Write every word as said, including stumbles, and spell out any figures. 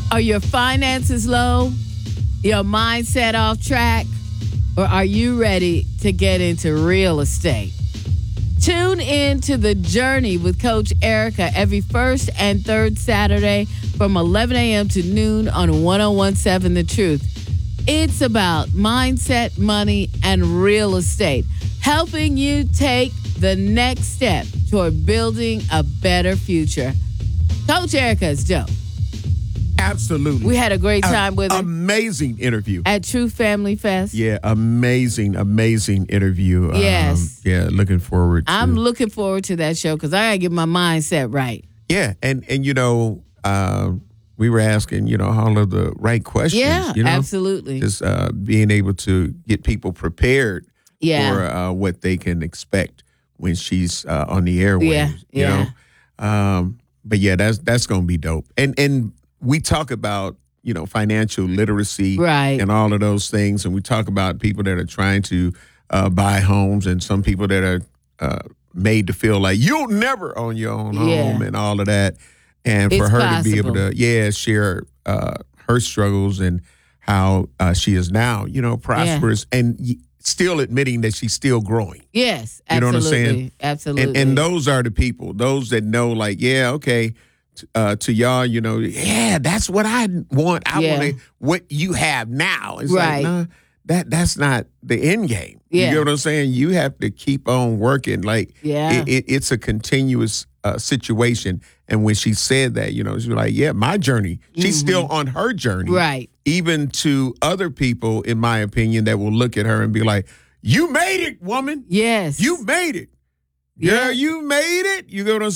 Are your finances low? Your mindset off track? Or are you ready to get into real estate? Tune in to The Journey with Coach Erica every first and third Saturday from eleven a.m. to noon on one oh one point seven The Truth. It's about mindset, money, and real estate, helping you take the next step toward building a better future. Coach Erica is dope. Absolutely. We had a great time a, with her. Amazing interview. At True Family Fest. Yeah, amazing, amazing interview. Yes. Um, yeah, looking forward to I'm looking forward to that show because I got to get my mindset right. Yeah, and, and you know, uh, we were asking, you know, all of the right questions. Yeah, you know? absolutely. Just uh, being able to get people prepared Yeah. for uh, what they can expect when she's uh, on the airwaves. Yeah, you yeah. know? Um, but yeah, that's that's going to be dope. And and we talk about, you know, financial literacy Right. and all of those things. And we talk about people that are trying to uh, buy homes and some people that are uh, made to feel like you'll never own your own Yeah. home and all of that. And for It's her possible. to be able to, yeah, share uh, her struggles and how uh, she is now, you know, prosperous and y- still admitting that she's still growing. Yes, You know what I'm absolutely. saying? Absolutely. And, and those are the people, those that know, like, yeah, okay, t- uh, to y'all, you know, yeah, that's what I want. I Yeah. want what you have now. It's Right. like, nah, that that's not the end game. Yeah. You get what I'm saying? You have to keep on working. Like, Yeah. it, it, it's a continuous uh, situation. And when she said that, you know, she was like, yeah, my journey. She's still on her journey. Right. Even to other people, in my opinion, that will look at her and be like, you made it, woman. Yes. You made it. Yeah. Girl, you made it. You get what I'm